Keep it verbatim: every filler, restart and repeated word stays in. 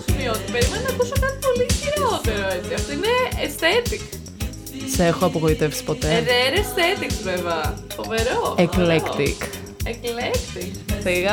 σημείο ότι περίμενα να ακούσω κάτι πολύ χειρότερο έτσι. Αυτό είναι aesthetic. Σε έχω απογοητεύσει ποτέ? Ε, δεν είναι aesthetic βέβαια. Φοβερό. Eclectic. Eclectic. Σιγά